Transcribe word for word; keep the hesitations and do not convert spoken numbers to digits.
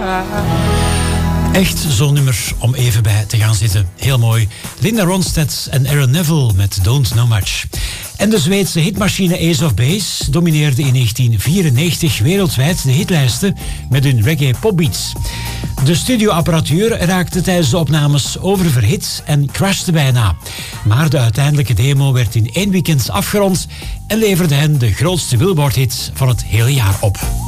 Echt zo'n nummer om even bij te gaan zitten. Heel mooi. Linda Ronstadt en Aaron Neville met Don't Know Much. En de Zweedse hitmachine Ace of Base domineerde in negentien vierennegentig wereldwijd de hitlijsten met hun reggae popbeats. De studioapparatuur raakte tijdens de opnames oververhit en crashte bijna. Maar de uiteindelijke demo werd in één weekend afgerond en leverde hen de grootste Billboard-hit van het hele jaar op.